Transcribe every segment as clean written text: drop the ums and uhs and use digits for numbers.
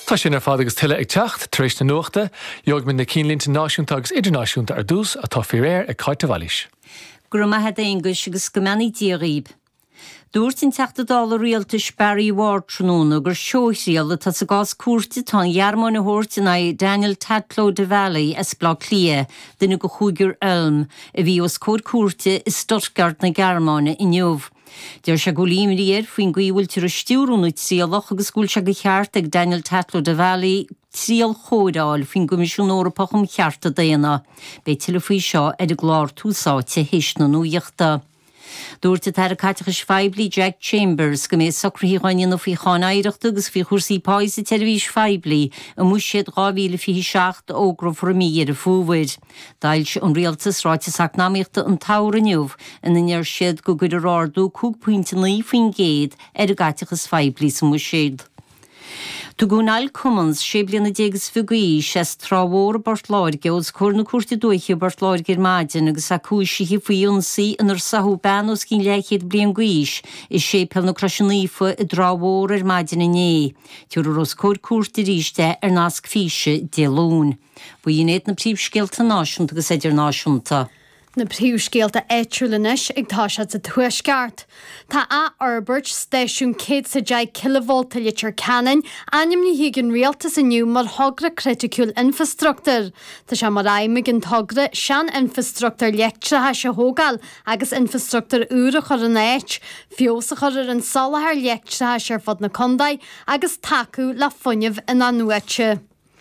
Tá sin fád agus tuile ag teacht tréis na nuachta, jog min na cínlínta náisiúnta agus idirnáisiúnta ar dús atá firéir ag Cáite Bhailís. Gruma had English agus gomanní díríb. Dúirt in $10 rialtas Barry Ward tróna gur seoisial tá sa gás cuarta tá Jarmon na Hortina Daniel Tatlow de Valley as blá clia duna go chúgur elm a bhí os cód cuarta is Stuttgart na Garmána in Jove. Deir se go líimríir faoin ghuiúil tir a stiúrúnúid síalach agus gúil se go cheart ag Daniel Tatlow de Valley síal chódáil faoin gomisisiún Eorpach chearta déana. Bé til faoi seo ag glár túsáte héisna núíochta. Dúirta tar a caitechas feibli Jack Chambers go méid socrthaíáine nó fao chánaíireachta agus fao chuirsaí páise televís feibli a múisiad 2027 ógra formíir a fúhaid. Dail se an rialtas ráite sacnáíochta an tairaniuh in inar siad go guidir ardú 2.9 faoin géad ar a caitechas feibli sa múisiad. Tu gúnail Cummins sé bliana dégus fugaí sé tráhór Bartláirge os cúrna cuairta dúiche Bartláirgeir Maidin agus a cúisi hi faoionsaí anar sathú ban os cín leichiad blian guis is sé pel na crasinaífa i dráhór ar Maidin in é. Tiúr os cúr cuairta ríiste ar nasc físe délún. Bu inéad na príomhscéalta náisiúnta agus idirnáisiúnta. Na príomhscéalta éitriúlanis ag táisiad sa tuaisceart. Tá Arbert stéisiún 110 kV litir canan anim ní higann rialtas aniu mar thogra critical infrastructure. Tá se mar aimime an togra sean infrastructure leictrithe se hógáil agus infrastructure úra chur an éit, fiosa chur an salathar leictrithe se fod na condaid agus taú le funineh in anuaite.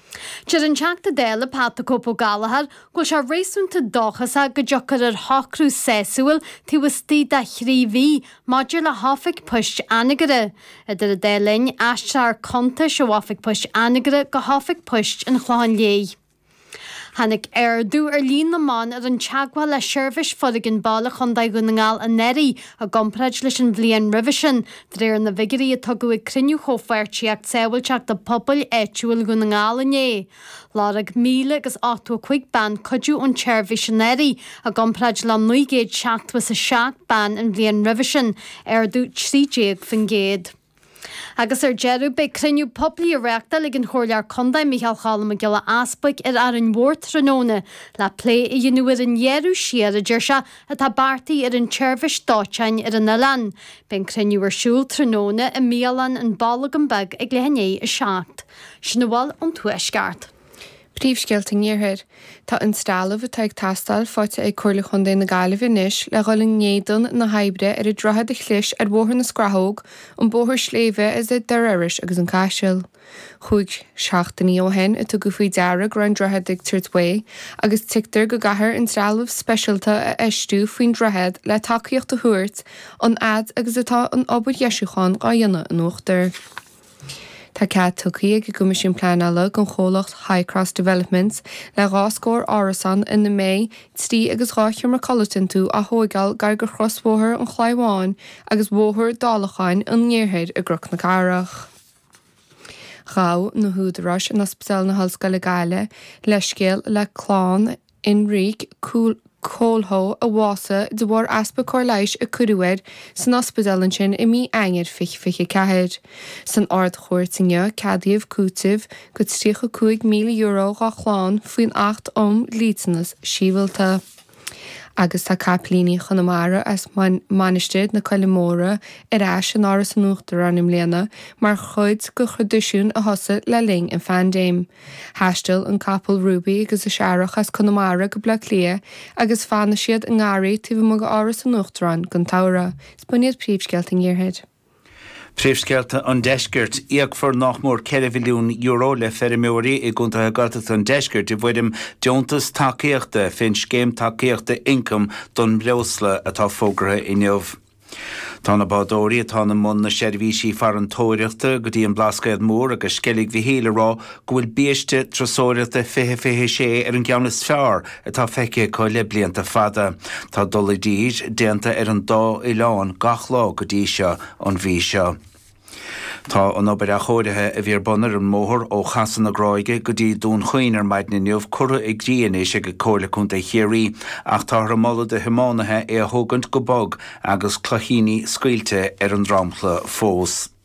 Tir an teachta déile Páta Cópó Galahar go se rééisúnta dochas a go deochar ar hocrú séúil tíhastí de chríomhí maidir le hafic puist anigare. Idir a délainn eiste conta se hafic puist anigare go hafic puist an chláin lé. Hannig dú ar líon na man ar an teagháil le seirbhis fodagan balla chundaid go na ngáil a neirí a gompraid leis an bhliain rivision, dréir na vigarí a tugu ag criniú chófuirtíach saoilteach de pobl éitiúil go na ngáil inné. Lárag 1,850 ban codú an seirbhis an neirí a gompraid le 9,7 was a 7 ban an bhliain rivision dú 3 fan géad. Agus jeú be criniú poblí a reachta le an chóirlear condaid Michael Challam a gile aspaig ar an mhór tróna le lé i dionúir an dhéirú siar a dúirse a tá bartaí ar an tseirbhis dátein ar an Nalan. Ben criniú ar siúil tróna i míalan an ballagan bag ag lehanné a 7. Sinabháil an tuaisceart. Príomhscéalta níorthir, tá an stálamh atá ag tastal fáte ag chuirla chundaí na Gaillimh inis le ghoilling néadan na haibre ar a drothad a chlis ar bóthar na scrathóg an bóthar sléimhe is ag deiriris agus an caiisiil. Chúig 7 ó hen a tugu faoi deara gur an drothad ag Tirtway agus tictar go gahar an stálamh speisialta a eistú faoin drothad le tacaíocht a thuairt an ad agus atá an obair Jeisiúcháin á dhéanamh an uachtar. Tá cead tucaí ag Comisiún Pleanála an cholacht High Cross Developments le ráscóir árasan in na May tí agus ráithir mar Colleton tú a thógáil gar gur chrosbóthir an chláimháin agus bóthir dálacháin an níorthaid a gruch na carach. Gá na húdarás in ospidal na Hallscoile Gaile le scéal le chlán in ríg cólthó a bhása de bhór aspa cóirleis a cuiúid san ospidalin sin i mí aingir fiche ceithid. San ard chóirtinge cadíomh cútibh go €35 million ga chláán faoin 8 lítanas síbhalta. Agus tá caplíní Chonamara as manisteid na Coilimóra ar ais an áras an uachtar an imléana mar chuid go chuidisiún a thosa le ling in Fandéim. Hastal an capal Ruby agus a searach as Conamara go bla lia agus fanna siad an gáirí tíbh mag áras an uachtarán gon taura. Spuniad príomhscéalta níorthaid. Príomhscéalta an deisgirt íag for nachmór €4 milliún le ferimóí i gúnta gartat an deisgirt i bhfuidim deontas takeíochta fin scéim takeíochta income don bleosla atá fógrathe i neamh. Tá na bádóirí atá na mún na seirbhísí far an tóireachta go dtí an blascaid mór agus scellig bhí héile rá go bhfuil bíiste trasóireachta fiche ar an gceannas fearr atá feice có le blianta fada. Tá dul díos déanta ar an dá i lán gach lá go dtí seo an bhí seo. Tá an obair a chóirithe a bhíar bunar an móthir ó chasan na gráige go dtí dún chuoinar maid na neamh cura ag dríana sé go cóirla chunta chéirí ach tá ramála de thimánathe é a thugant go bog agus clochíní scuilte ar an drámla fós.